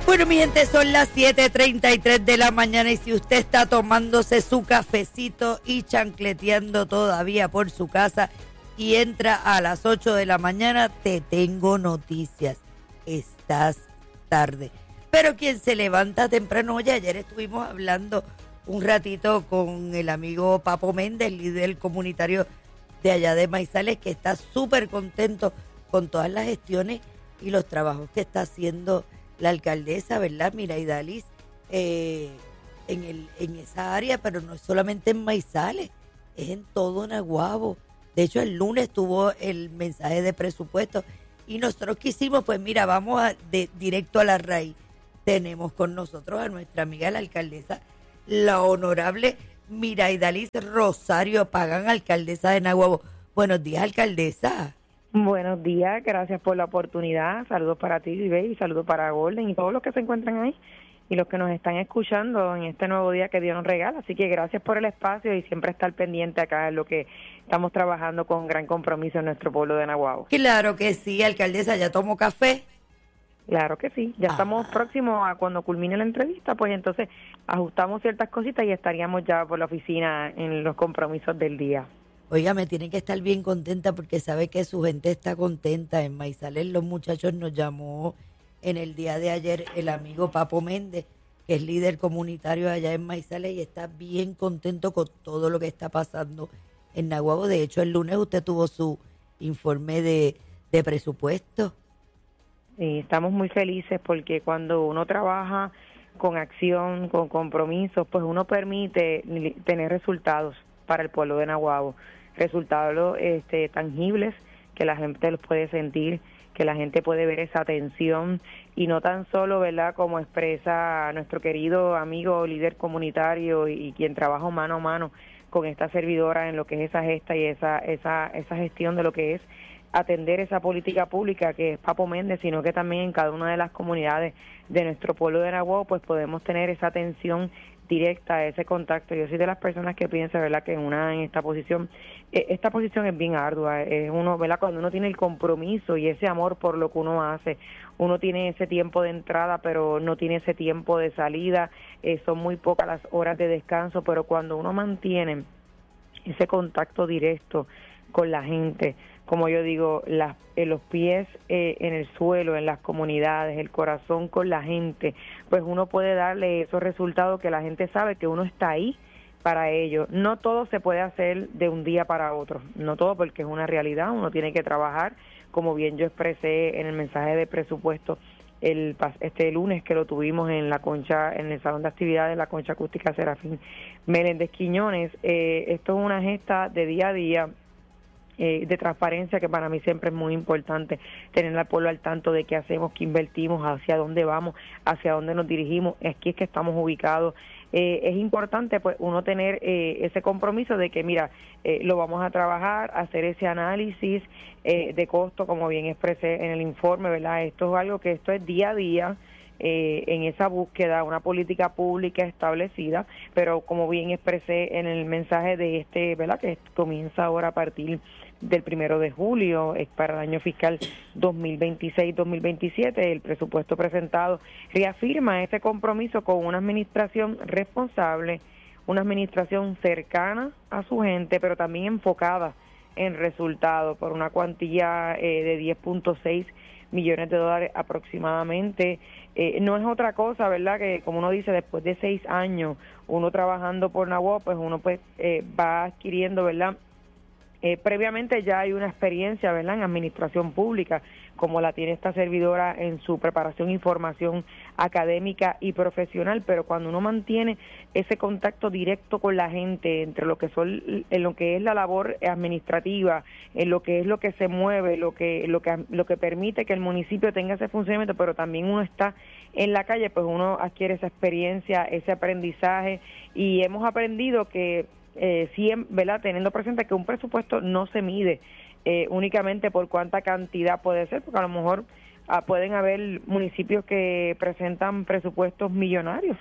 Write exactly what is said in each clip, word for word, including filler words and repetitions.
Bueno, mi gente, son las siete treinta y tres de la mañana y si usted está tomándose su cafecito y chancleteando todavía por su casa y entra a las ocho de la mañana, te tengo noticias. Estás tarde. Pero quien se levanta temprano, oye, ayer estuvimos hablando un ratito con el amigo Papo Méndez, líder comunitario de allá de Maizales, que está súper contento con todas las gestiones y los trabajos que está haciendo la alcaldesa, ¿verdad? Miraida Liz, eh, en, el, en esa área, pero no es solamente en Maizales, es en todo Naguabo. De hecho, el lunes tuvo el mensaje de presupuesto y nosotros quisimos, pues mira, vamos a, de, directo a la raíz. Tenemos con nosotros a nuestra amiga la alcaldesa, la honorable Miraida Liz Rosario Pagán, alcaldesa de Naguabo. Buenos días, alcaldesa. Buenos días, gracias por la oportunidad. Saludos para ti, Baby, saludos para Golden y todos los que se encuentran ahí y los que nos están escuchando en este nuevo día que Dios nos regala. Así que gracias por el espacio y siempre estar pendiente acá en lo que estamos trabajando con gran compromiso en nuestro pueblo de Naguabo. Claro que sí, alcaldesa, ¿ya tomó café? Claro que sí, ya ah. estamos próximos a cuando culmine la entrevista, pues entonces ajustamos ciertas cositas y estaríamos ya por la oficina en los compromisos del día. Oiga, me tiene que estar bien contenta porque sabe que su gente está contenta. En Maizales los muchachos nos llamó en el día de ayer el amigo Papo Méndez, que es líder comunitario allá en Maizales y está bien contento con todo lo que está pasando en Naguabo. De hecho, el lunes usted tuvo su informe de, de presupuesto. Sí, estamos muy felices porque cuando uno trabaja con acción, con compromisos, pues uno permite tener resultados para el pueblo de Naguabo. Resultados este, tangibles que la gente los puede sentir, que la gente puede ver esa atención y no tan solo, ¿verdad?, como expresa nuestro querido amigo líder comunitario y, y quien trabaja mano a mano con esta servidora en lo que es esa gesta y esa esa esa gestión de lo que es atender esa política pública que es Papo Méndez, sino que también en cada una de las comunidades de nuestro pueblo de Naguabo pues podemos tener esa atención directa, ese contacto. Yo soy de las personas que piensa, ¿verdad?, que en una en esta posición, eh, esta posición es bien ardua, es uno, ¿verdad?, cuando uno tiene el compromiso y ese amor por lo que uno hace, uno tiene ese tiempo de entrada, pero no tiene ese tiempo de salida, eh, son muy pocas las horas de descanso, pero cuando uno mantiene ese contacto directo con la gente, como yo digo, las, eh, los pies eh, en el suelo, en las comunidades, el corazón con la gente, pues uno puede darle esos resultados que la gente sabe que uno está ahí para ellos. No todo se puede hacer de un día para otro, no todo porque es una realidad, uno tiene que trabajar, como bien yo expresé en el mensaje de presupuesto el este lunes que lo tuvimos en la concha, en el salón de actividades de la Concha Acústica Serafín Meléndez Quiñones. Eh, esto es una gesta de día a día, Eh, de transparencia, que para mí siempre es muy importante tener al pueblo al tanto de qué hacemos, qué invertimos, hacia dónde vamos, hacia dónde nos dirigimos, aquí es que estamos ubicados. Eh, es importante pues uno tener eh, ese compromiso de que mira, eh, lo vamos a trabajar, hacer ese análisis eh, de costo, como bien expresé en el informe, ¿verdad? Esto es algo que esto es día a día, Eh, en esa búsqueda, una política pública establecida, pero como bien expresé en el mensaje de este, ¿verdad?, que comienza ahora a partir del primero de julio, es para el año fiscal dos mil veintiséis dos mil veintisiete, el presupuesto presentado reafirma ese compromiso con una administración responsable, una administración cercana a su gente, pero también enfocada en resultados, por una cuantía eh, de diez punto seis millones de dólares aproximadamente. Eh, no es otra cosa, ¿verdad?, que como uno dice, después de seis años uno trabajando por Naguabo, pues uno pues eh, va adquiriendo, ¿verdad?, Eh, previamente ya hay una experiencia, ¿verdad?, en administración pública, como la tiene esta servidora en su preparación y formación académica y profesional, pero cuando uno mantiene ese contacto directo con la gente, entre lo que son, en lo que es la labor administrativa, en lo que es lo que se mueve, lo que, lo que, lo que permite que el municipio tenga ese funcionamiento, pero también uno está en la calle, pues uno adquiere esa experiencia, ese aprendizaje, y hemos aprendido que Eh, siempre, ¿verdad?, teniendo presente que un presupuesto no se mide eh, únicamente por cuánta cantidad puede ser, porque a lo mejor ah, pueden haber municipios que presentan presupuestos millonarios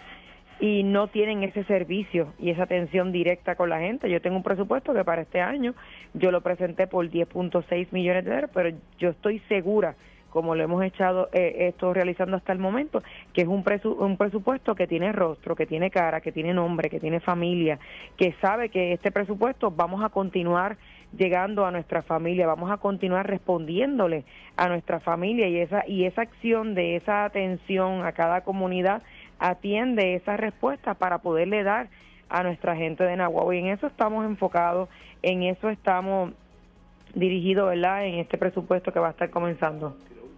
y no tienen ese servicio y esa atención directa con la gente. Yo tengo un presupuesto que para este año yo lo presenté por diez punto seis millones de dólares, pero yo estoy segura como lo hemos echado eh, esto realizando hasta el momento, que es un, presu un presupuesto que tiene rostro, que tiene cara, que tiene nombre, que tiene familia, que sabe que este presupuesto vamos a continuar llegando a nuestra familia, vamos a continuar respondiéndole a nuestra familia, y esa y esa acción de esa atención a cada comunidad atiende esa respuesta para poderle dar a nuestra gente de Naguabo, y en eso estamos enfocados, en eso estamos dirigidos, ¿verdad?, en este presupuesto que va a estar comenzando.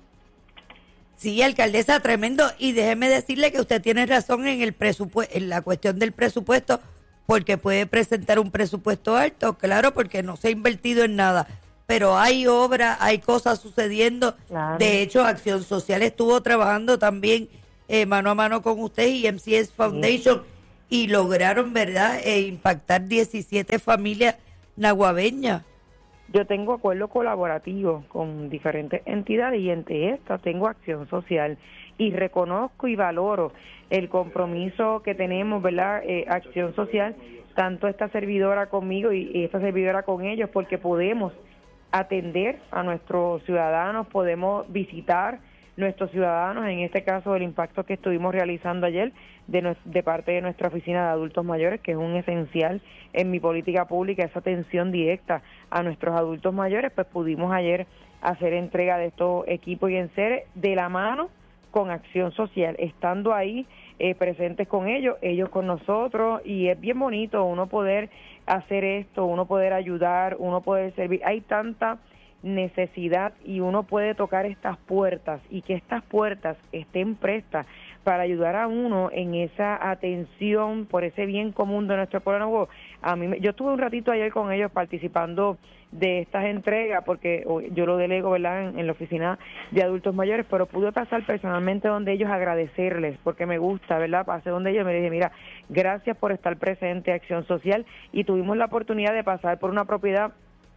Sí, alcaldesa, tremendo. Y déjeme decirle que usted tiene razón en el presupuesto, en la cuestión del presupuesto, porque puede presentar un presupuesto alto, claro, porque no se ha invertido en nada. Pero hay obras, hay cosas sucediendo. Claro. De hecho, Acción Social estuvo trabajando también eh, mano a mano con usted y M C S Foundation, sí, y lograron, ¿verdad?, eh, impactar diecisiete familias naguabeñas. Yo tengo acuerdo colaborativo con diferentes entidades, y entre estas tengo Acción Social, y reconozco y valoro el compromiso que tenemos, ¿verdad?, eh, Acción Social, tanto esta servidora conmigo y, y esta servidora con ellos, porque podemos atender a nuestros ciudadanos, podemos visitar nuestros ciudadanos, en este caso el impacto que estuvimos realizando ayer de, de parte de nuestra oficina de adultos mayores, que es un esencial en mi política pública, esa atención directa a nuestros adultos mayores, pues pudimos ayer hacer entrega de estos equipos y enseres de la mano con Acción Social, estando ahí eh, presentes con ellos, ellos con nosotros, y es bien bonito uno poder hacer esto, uno poder ayudar, uno poder servir. Hay tanta necesidad y uno puede tocar estas puertas, y que estas puertas estén prestas para ayudar a uno en esa atención por ese bien común de nuestro pueblo. A mí, yo estuve un ratito ayer con ellos participando de estas entregas, porque yo lo delego, ¿verdad?, en, en la oficina de adultos mayores, pero pude pasar personalmente donde ellos, agradecerles, porque me gusta, ¿verdad?, pasé donde ellos, me dije, mira, gracias por estar presente, Acción Social, y tuvimos la oportunidad de pasar por una propiedad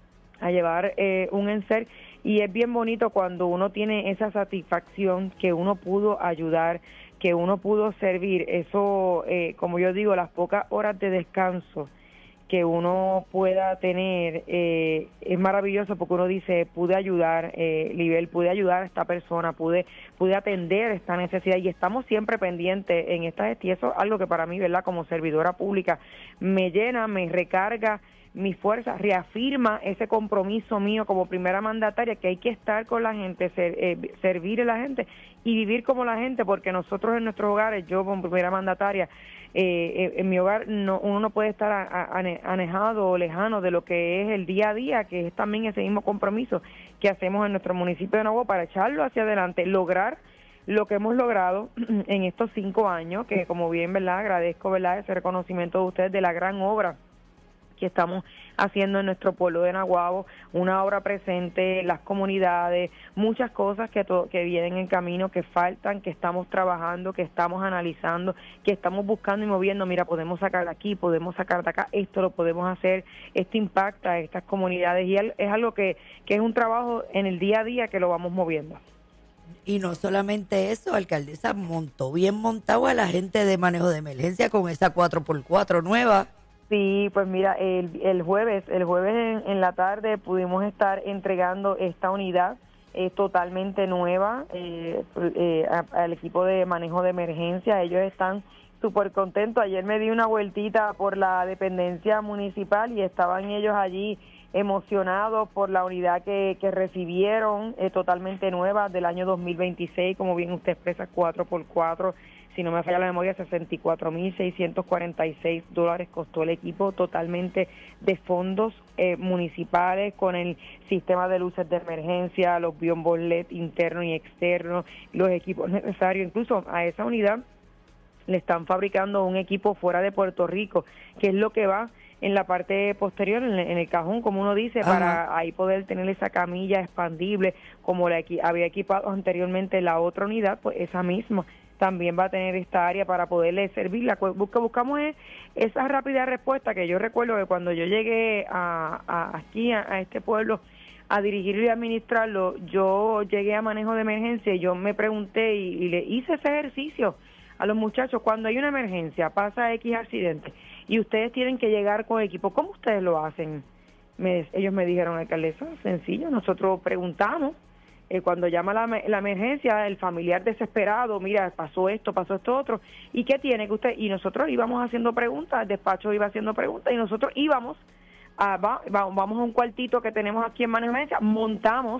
a llevar eh, un enser, y es bien bonito cuando uno tiene esa satisfacción que uno pudo ayudar, que uno pudo servir. Eso, eh, como yo digo, las pocas horas de descanso que uno pueda tener, eh, es maravilloso, porque uno dice, pude ayudar, eh, Libel, pude ayudar a esta persona, pude pude atender esta necesidad, y estamos siempre pendientes en esta gestión. Y eso es algo que para mí, ¿verdad?, como servidora pública, me llena, me recarga mi fuerza, reafirma ese compromiso mío como primera mandataria, que hay que estar con la gente, ser, eh, servir a la gente y vivir como la gente, porque nosotros en nuestros hogares, yo como primera mandataria, eh, en mi hogar no, uno no puede estar a, a, anejado o lejano de lo que es el día a día, que es también ese mismo compromiso que hacemos en nuestro municipio de Naguabo para echarlo hacia adelante, lograr lo que hemos logrado en estos cinco años, que como bien, ¿verdad?, agradezco, ¿verdad?, ese reconocimiento de ustedes de la gran obra que estamos haciendo en nuestro pueblo de Naguabo, una obra presente, las comunidades, muchas cosas que, to que vienen en camino, que faltan, que estamos trabajando, que estamos analizando, que estamos buscando y moviendo. Mira, podemos sacar de aquí, podemos sacar de acá, esto lo podemos hacer, esto impacta a estas comunidades, y es algo que, que es un trabajo en el día a día que lo vamos moviendo. Y no solamente eso, alcaldesa, montó bien montado a la gente de manejo de emergencia con esa cuatro por cuatro nueva. Sí, pues mira, el, el jueves, el jueves en, en la tarde pudimos estar entregando esta unidad eh, totalmente nueva eh, eh, a, al equipo de manejo de emergencia. Ellos están súper contentos. Ayer me di una vueltita por la dependencia municipal y estaban ellos allí emocionados por la unidad que, que recibieron, eh, totalmente nueva, del año dos mil veintiséis, como bien usted expresa, cuatro por cuatro. Si no me falla la memoria, sesenta y cuatro mil seiscientos cuarenta y seis dólares costó el equipo, totalmente de fondos eh, municipales, con el sistema de luces de emergencia, los biombos L E D internos y externos, los equipos necesarios. Incluso a esa unidad le están fabricando un equipo fuera de Puerto Rico, que es lo que va en la parte posterior, en el, en el cajón, como uno dice, ajá, para ahí poder tener esa camilla expandible, como la equi había equipado anteriormente la otra unidad, pues esa misma también va a tener esta área para poderle servir. Lo que buscamos es esa rápida respuesta, que yo recuerdo que cuando yo llegué a, a aquí a, a este pueblo a dirigirlo y administrarlo, yo llegué a manejo de emergencia y yo me pregunté y, y le hice ese ejercicio a los muchachos: cuando hay una emergencia, pasa X accidente y ustedes tienen que llegar con equipo, ¿cómo ustedes lo hacen? Me, ellos me dijeron: alcaldesa, sencillo, nosotros preguntamos Eh, cuando llama la, la emergencia, el familiar desesperado, mira, pasó esto, pasó esto otro, ¿y qué tiene que usted? Y nosotros íbamos haciendo preguntas, el despacho iba haciendo preguntas, y nosotros íbamos, a, va, va, vamos a un cuartito que tenemos aquí en manejo de emergencia, montamos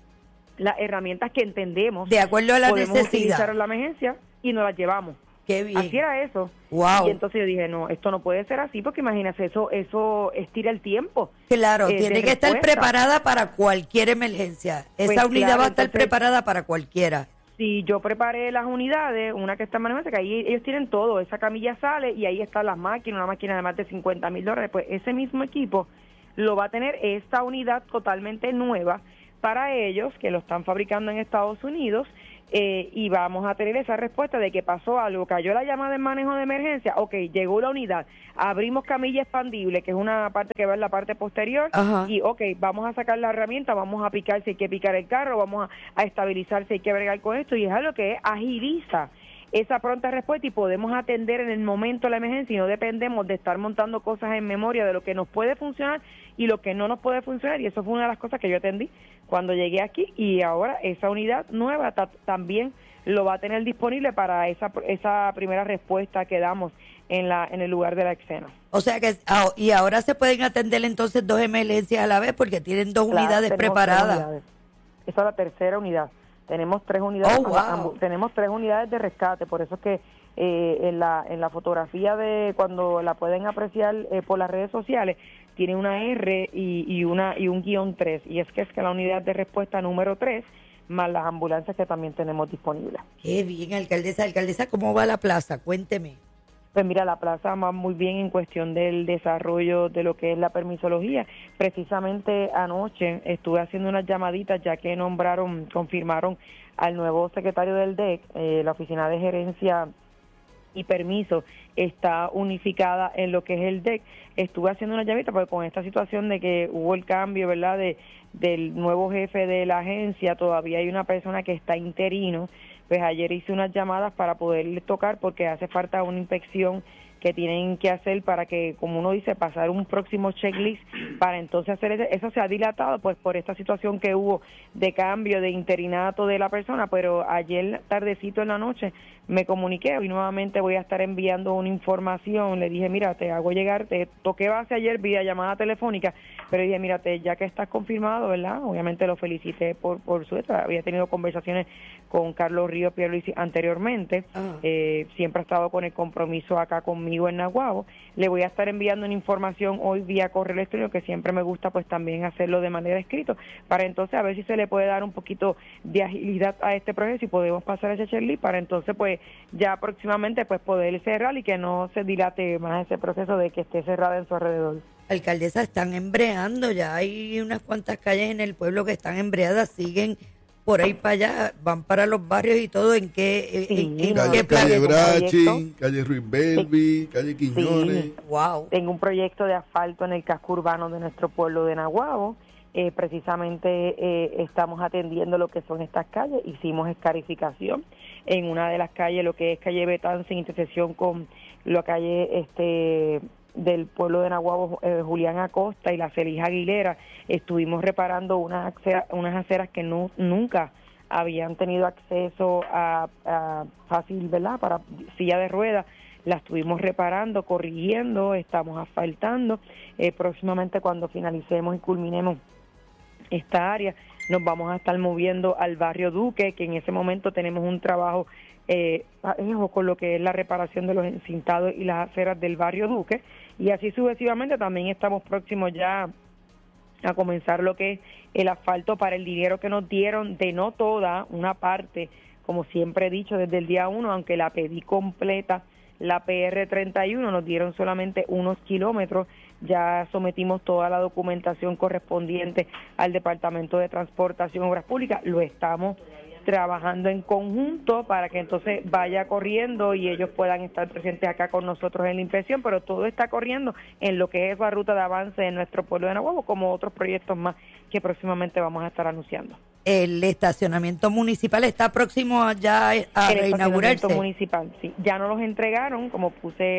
las herramientas que entendemos de acuerdo a la podemos necesidad utilizar en la emergencia y nos las llevamos. Qué bien. Así era eso. Wow. Y entonces yo dije, no, esto no puede ser así, porque imagínate, eso eso estira el tiempo. Claro, eh, tiene que respuesta. estar preparada para cualquier emergencia. Esa Pues unidad claro, va a estar entonces, preparada para cualquiera. Si yo preparé las unidades, una que está en manejo, que ahí ellos tienen todo, esa camilla sale y ahí están las máquinas, una máquina de más de cincuenta mil dólares, pues ese mismo equipo lo va a tener esta unidad totalmente nueva para ellos, que lo están fabricando en Estados Unidos, eh, y vamos a tener esa respuesta de que pasó algo, cayó la llamada en manejo de emergencia, ok, llegó la unidad, abrimos camilla expandible, que es una parte que va en la parte posterior, Ajá. y ok, vamos a sacar la herramienta, vamos a picar si hay que picar el carro, vamos a, a estabilizar si hay que bregar con esto, y es algo que agiliza esa pronta respuesta y podemos atender en el momento de la emergencia y no dependemos de estar montando cosas en memoria de lo que nos puede funcionar y lo que no nos puede funcionar, y eso fue una de las cosas que yo atendí cuando llegué aquí, y ahora esa unidad nueva ta- también lo va a tener disponible para esa esa primera respuesta que damos en la en el lugar de la escena. O sea que, ah, y ahora se pueden atender entonces dos emergencias a la vez porque tienen dos Claro, unidades tenemos preparadas. tres unidades. Esa es la tercera unidad. Tenemos tres unidades, Oh, wow. tenemos tres unidades de rescate, por eso es que eh, en la en la fotografía de cuando la pueden apreciar eh, por las redes sociales tiene una R y, y una y un guión tres, y es que es que la unidad de respuesta número tres más las ambulancias que también tenemos disponibles. Qué bien, alcaldesa. Alcaldesa, ¿cómo va la plaza? Cuénteme. Pues mira, la plaza va muy bien en cuestión del desarrollo de lo que es la permisología. Precisamente anoche estuve haciendo unas llamaditas ya que nombraron, confirmaron al nuevo secretario del D E C, eh, la Oficina de Gerencia y Permiso está unificada en lo que es el D E C. Estuve haciendo una llamita porque con esta situación de que hubo el cambio, ¿verdad?, de del nuevo jefe de la agencia, todavía hay una persona que está interino. Pues ayer hice unas llamadas para poderle tocar porque hace falta una inspección que tienen que hacer para que, como uno dice, pasar un próximo checklist para entonces hacer eso. Eso se ha dilatado pues por esta situación que hubo de cambio de interinato de la persona, pero ayer tardecito en la noche me comuniqué y nuevamente voy a estar enviando una información. Le dije, mira, te hago llegar, te toqué base ayer vía llamada telefónica, pero dije, mírate, ya que estás confirmado, ¿verdad? Obviamente lo felicité por, por su letra. Había tenido conversaciones con Carlos Río Pierluisi anteriormente, Ah. eh, siempre ha estado con el compromiso acá conmigo en Naguabo. Le voy a estar enviando una información hoy vía correo electrónico, que siempre me gusta pues también hacerlo de manera escrita, para entonces a ver si se le puede dar un poquito de agilidad a este proceso y podemos pasar ese checklist para entonces pues ya próximamente pues poder cerrar y que no se dilate más ese proceso de que esté cerrada en su alrededor. Alcaldesa, están embreando, ya hay unas cuantas calles en el pueblo que están embreadas, siguen por ahí para allá, van para los barrios y todo. ¿En qué, Sí, en, en no, qué Calle, plan? calle Brachi, proyecto. calle Ruiz Belvi, calle Quiñones. Sí. Wow. Tengo un proyecto de asfalto en el casco urbano de nuestro pueblo de Naguabo. Eh, precisamente eh, estamos atendiendo lo que son estas calles. Hicimos escarificación en una de las calles, lo que es calle Betán, sin intersección con la calle este del pueblo de Naguabo, eh, Julián Acosta y la Feliz Aguilera. Estuvimos reparando unas aceras, unas aceras que no, nunca habían tenido acceso a, a fácil, ¿verdad?, para silla de ruedas. Las estuvimos reparando, corrigiendo, estamos asfaltando. Eh, próximamente, cuando finalicemos y culminemos esta área, nos vamos a estar moviendo al barrio Duque, que en ese momento tenemos un trabajo eh, con lo que es la reparación de los encintados y las aceras del barrio Duque, y así sucesivamente. También estamos próximos ya a comenzar lo que es el asfalto para el dinero que nos dieron, de no toda, una parte, como siempre he dicho desde el día uno, aunque la pedí completa, la P R treinta y uno, nos dieron solamente unos kilómetros. Ya sometimos toda la documentación correspondiente al Departamento de Transportación y Obras Públicas, lo estamos trabajando en conjunto para que entonces vaya corriendo y ellos puedan estar presentes acá con nosotros en la inspección, pero todo está corriendo en lo que es la ruta de avance en nuestro pueblo de Naguabo, como otros proyectos más que próximamente vamos a estar anunciando. El estacionamiento municipal está próximo a ya a el reinaugurarse. estacionamiento municipal, sí, ya no los entregaron, como puse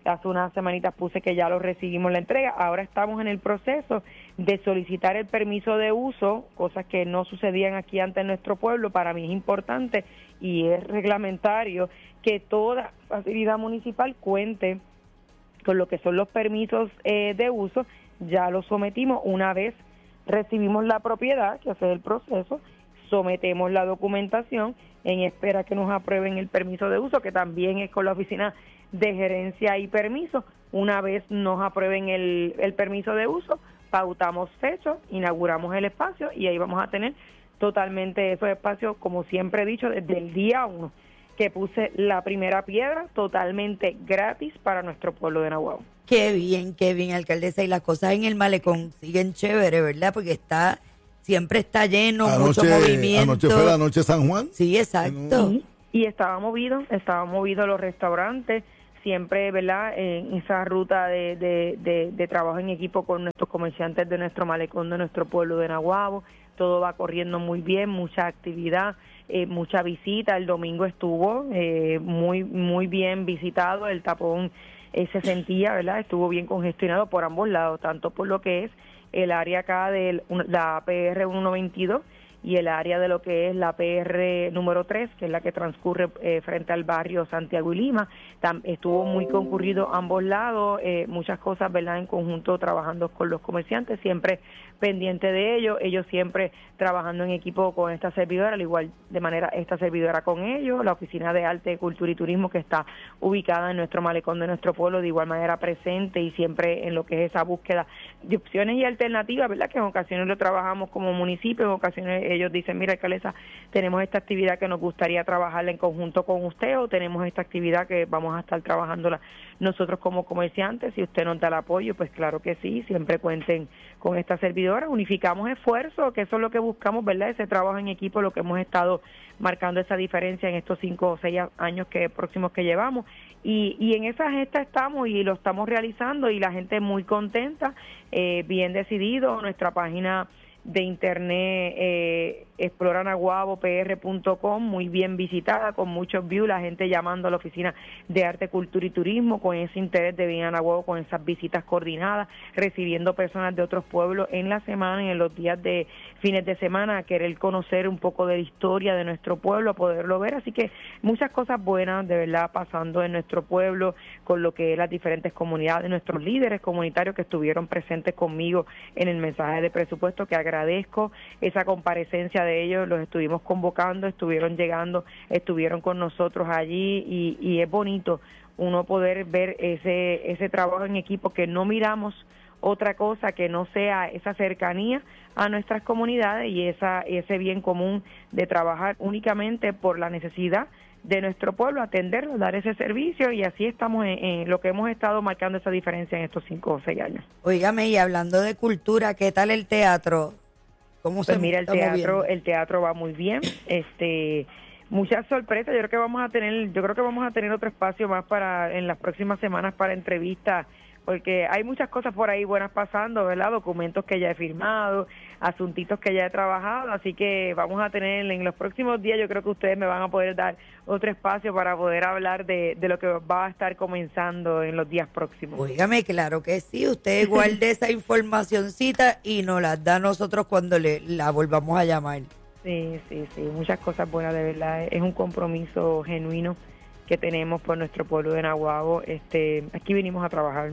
hace unas semanitas puse que ya lo recibimos la entrega. Ahora estamos en el proceso de solicitar el permiso de uso, cosas que no sucedían aquí antes en nuestro pueblo. Para mí es importante y es reglamentario que toda facilidad municipal cuente con lo que son los permisos eh, de uso. Ya lo sometimos una vez recibimos la propiedad, que hace el proceso, sometemos la documentación en espera que nos aprueben el permiso de uso, que también es con la oficina de gerencia y permiso. Una vez nos aprueben el, el permiso de uso, pautamos fecha, inauguramos el espacio y ahí vamos a tener totalmente esos espacios, como siempre he dicho, desde el día uno que puse la primera piedra, totalmente gratis para nuestro pueblo de Naguabo. Qué bien, qué bien, alcaldesa. Y las cosas en el malecón siguen chévere, ¿verdad? Porque está, siempre está lleno, anoche, mucho movimiento. Anoche fue la noche San Juan. Sí, exacto. Sí, y estaba movido, estaba movido los restaurantes, siempre, ¿verdad?, en esa ruta de, de, de, de trabajo en equipo con nuestros comerciantes de nuestro malecón, de nuestro pueblo de Naguabo. Todo va corriendo muy bien, mucha actividad, eh, mucha visita. El domingo estuvo eh, muy muy bien visitado, el tapón eh, se sentía, ¿verdad?, estuvo bien congestionado por ambos lados, tanto por lo que es el área acá de la P R ciento veintidós y el área de lo que es la P R número tres, que es la que transcurre eh, frente al barrio Santiago y Lima. Tam, estuvo muy concurrido ambos lados, eh, muchas cosas, ¿verdad?, en conjunto trabajando con los comerciantes, siempre pendiente de ellos, ellos siempre trabajando en equipo con esta servidora, al igual de manera esta servidora con ellos, la Oficina de Arte, Cultura y Turismo, que está ubicada en nuestro malecón de nuestro pueblo, de igual manera presente y siempre en lo que es esa búsqueda de opciones y alternativas, ¿verdad?, que en ocasiones lo trabajamos como municipio, en ocasiones ellos dicen, mira, alcaldesa, tenemos esta actividad que nos gustaría trabajarla en conjunto con usted, o tenemos esta actividad que vamos a estar trabajándola nosotros como comerciantes. Si usted nos da el apoyo, pues claro que sí, siempre cuenten con esta servidora. Unificamos esfuerzos, que eso es lo que buscamos, ¿verdad?, ese trabajo en equipo, lo que hemos estado marcando esa diferencia en estos cinco o seis años que próximos que llevamos. Y, y en esa gesta estamos y lo estamos realizando y la gente muy contenta, eh, bien decidido. Nuestra página de internet eh, explora naguabo p r punto com, muy bien visitada, con muchos views, la gente llamando a la Oficina de Arte, Cultura y Turismo con ese interés de venir a Naguabo, con esas visitas coordinadas, recibiendo personas de otros pueblos en la semana y en los días de fines de semana a querer conocer un poco de la historia de nuestro pueblo, a poderlo ver. Así que muchas cosas buenas de verdad pasando en nuestro pueblo, con lo que es las diferentes comunidades, nuestros líderes comunitarios que estuvieron presentes conmigo en el mensaje de presupuesto, que agradezco esa comparecencia de ellos, los estuvimos convocando, estuvieron llegando, estuvieron con nosotros allí y, y es bonito uno poder ver ese ese trabajo en equipo, que no miramos otra cosa que no sea esa cercanía a nuestras comunidades y esa ese bien común de trabajar únicamente por la necesidad de nuestro pueblo, atenderlo, dar ese servicio, y así estamos en, en lo que hemos estado marcando esa diferencia en estos cinco o seis años. Óigame, y hablando de cultura, ¿qué tal el teatro? ¿Cómo se Pues mira, el está teatro, moviendo? el teatro va muy bien, este, muchas sorpresas. Yo creo que vamos a tener, yo creo que vamos a tener otro espacio más para en las próximas semanas para entrevistas, porque hay muchas cosas por ahí buenas pasando, ¿verdad? Documentos que ya he firmado, asuntitos que ya he trabajado, así que vamos a tener en los próximos días, yo creo que ustedes me van a poder dar otro espacio para poder hablar de, de lo que va a estar comenzando en los días próximos. Óigame, claro que sí, usted guarde esa informacioncita y nos la da a nosotros cuando le la volvamos a llamar. Sí, sí, sí, muchas cosas buenas, de verdad, es un compromiso genuino que tenemos por nuestro pueblo de Naguabo. Este, aquí vinimos a trabajar.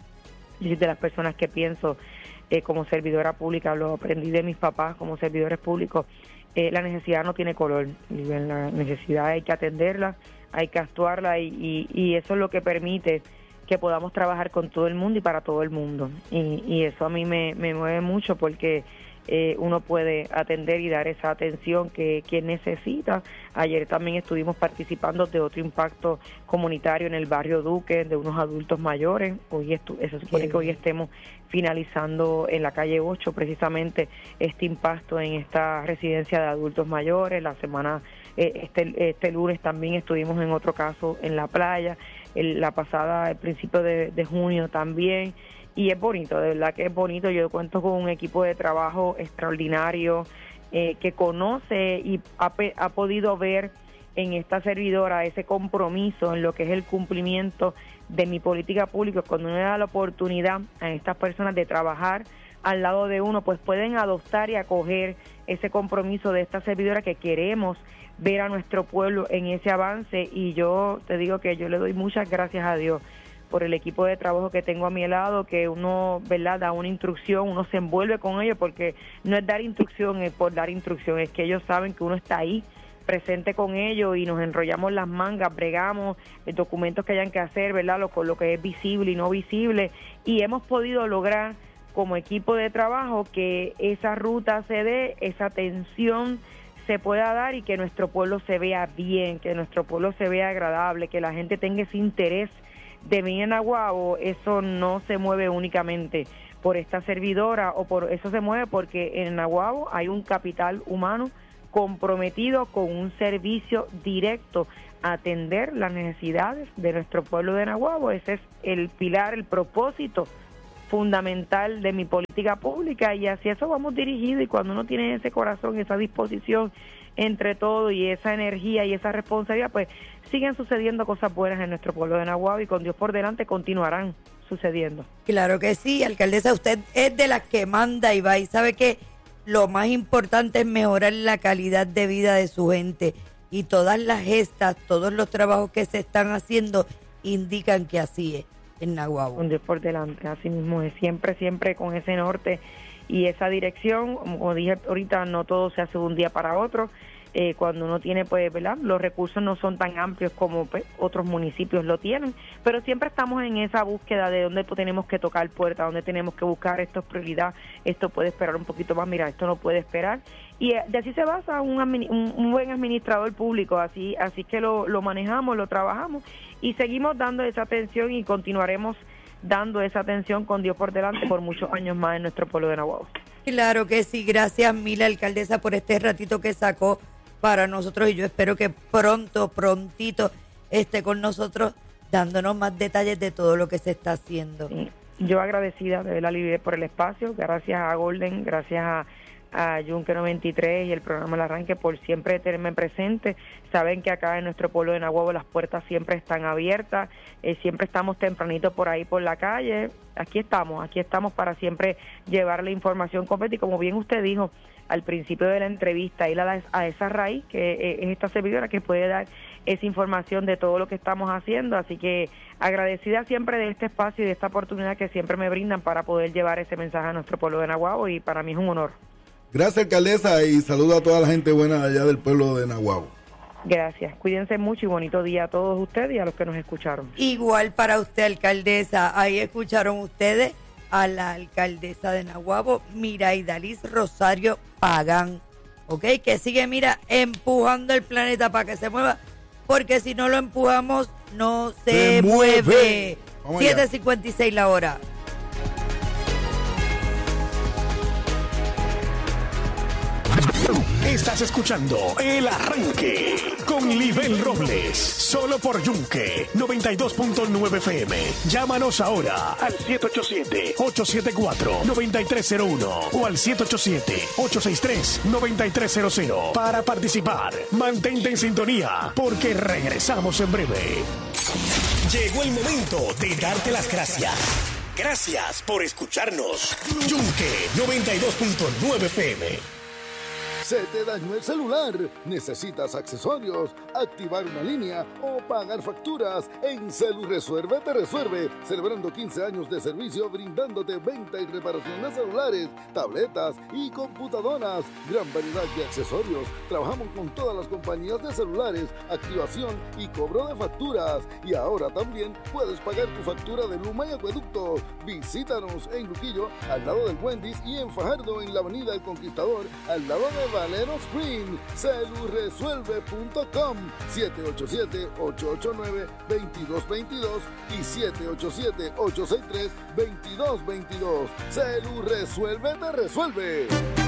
Yo soy de las personas que pienso eh, como servidora pública, lo aprendí de mis papás como servidores públicos, eh, la necesidad no tiene color, y la necesidad hay que atenderla, hay que actuarla y, y, y eso es lo que permite que podamos trabajar con todo el mundo y para todo el mundo, y, y eso a mí me, me mueve mucho porque Eh, uno puede atender y dar esa atención que quien necesita. Ayer también estuvimos participando de otro impacto comunitario en el barrio Duque, de unos adultos mayores. Hoy estu eso supone Qué que hoy bien. estemos finalizando en la calle ocho precisamente este impacto en esta residencia de adultos mayores. La semana, eh, este, este lunes también estuvimos en otro caso en la playa, el, la pasada, el principio de, de junio también. Y es bonito, de verdad que es bonito. Yo cuento con un equipo de trabajo extraordinario eh, que conoce y ha, ha podido ver en esta servidora ese compromiso en lo que es el cumplimiento de mi política pública. Cuando uno le da la oportunidad a estas personas de trabajar al lado de uno, pues pueden adoptar y acoger ese compromiso de esta servidora que queremos ver a nuestro pueblo en ese avance. Y yo te digo que yo le doy muchas gracias a Dios por el equipo de trabajo que tengo a mi lado, que uno, ¿verdad?, da una instrucción, uno se envuelve con ellos, porque no es dar instrucción es por dar instrucción, es que ellos saben que uno está ahí presente con ellos y nos enrollamos las mangas, bregamos documentos que hayan que hacer, ¿verdad?, lo, lo que es visible y no visible, y hemos podido lograr como equipo de trabajo que esa ruta se dé, esa atención se pueda dar y que nuestro pueblo se vea bien, que nuestro pueblo se vea agradable, que la gente tenga ese interés de venir en Naguabo. Eso no se mueve únicamente por esta servidora, o por eso se mueve porque en Naguabo hay un capital humano comprometido con un servicio directo a atender las necesidades de nuestro pueblo de Naguabo. Ese es el pilar, el propósito fundamental de mi política pública, y hacia eso vamos dirigidos. Y cuando uno tiene ese corazón, esa disposición entre todos y esa energía y esa responsabilidad, pues siguen sucediendo cosas buenas en nuestro pueblo de Naguabo, y con Dios por delante continuarán sucediendo. Claro que sí, alcaldesa, usted es de las que manda y va, y sabe que lo más importante es mejorar la calidad de vida de su gente, y todas las gestas, todos los trabajos que se están haciendo indican que así es en Naguabo. Con Dios por delante, así mismo es, siempre, siempre con ese norte y esa dirección. Como dije ahorita, no todo se hace de un día para otro. Eh, cuando uno tiene, pues, ¿verdad?, los recursos no son tan amplios como, pues, otros municipios lo tienen, pero siempre estamos en esa búsqueda de dónde tenemos que tocar puertas, dónde tenemos que buscar, esto es prioridad, esto puede esperar un poquito más, mira, esto no puede esperar, y eh, de así se basa un, un, un buen administrador público, así así que lo, lo manejamos, lo trabajamos, y seguimos dando esa atención y continuaremos dando esa atención con Dios por delante por muchos años más en nuestro pueblo de Naguabo. Claro que sí, gracias mil, alcaldesa, por este ratito que sacó para nosotros, y yo espero que pronto, prontito esté con nosotros dándonos más detalles de todo lo que se está haciendo. Sí, yo agradecida de la Libre por el espacio, gracias a Golden, gracias a, a Yunque noventa y tres y el programa El Arranque por siempre tenerme presente. Saben que acá en nuestro pueblo de Naguabo las puertas siempre están abiertas, eh, siempre estamos tempranito por ahí por la calle, aquí estamos, aquí estamos para siempre llevar la información completa, y como bien usted dijo al principio de la entrevista, ir a, a esa raíz que es esta servidora que puede dar esa información de todo lo que estamos haciendo. Así que agradecida siempre de este espacio y de esta oportunidad que siempre me brindan para poder llevar ese mensaje a nuestro pueblo de Naguabo, y para mí es un honor. Gracias, alcaldesa, y saludo a toda la gente buena allá del pueblo de Naguabo. Gracias, cuídense mucho y bonito día a todos ustedes y a los que nos escucharon. Igual para usted, alcaldesa, ahí escucharon ustedes a la alcaldesa de Naguabo, Miraidaliz Rosario Pagán, ¿ok? Que sigue, mira, empujando el planeta para que se mueva, porque si no lo empujamos, no se, se mueve. mueve. siete cincuenta y seis la hora. Estás escuchando El Arranque con Libel Robles, solo por Yunque noventa y dos punto nueve F M. Llámanos ahora al siete ocho siete, ocho siete cuatro, nueve tres cero uno o al siete ocho siete, ocho seis tres, nueve tres cero cero para participar. Mantente en sintonía porque regresamos en breve. Llegó el momento de darte las gracias. Gracias por escucharnos. Yunque noventa y dos punto nueve F M. ¿Se te dañó el celular? ¿Necesitas accesorios, activar una línea o pagar facturas? En Celu Resuelve te resuelve, celebrando quince años de servicio brindándote venta y reparación de celulares, tabletas y computadoras. Gran variedad de accesorios. Trabajamos con todas las compañías de celulares, activación y cobro de facturas. Y ahora también puedes pagar tu factura de Luma y Acueducto. Visítanos en Luquillo, al lado del Wendy's, y en Fajardo, en la avenida El Conquistador, al lado de Valero Screen. Celu Resuelve punto com, siete ocho siete, ocho ocho nueve, dos dos dos dos y siete ocho siete, ocho seis tres, dos dos dos dos. Celu Resuelve te resuelve.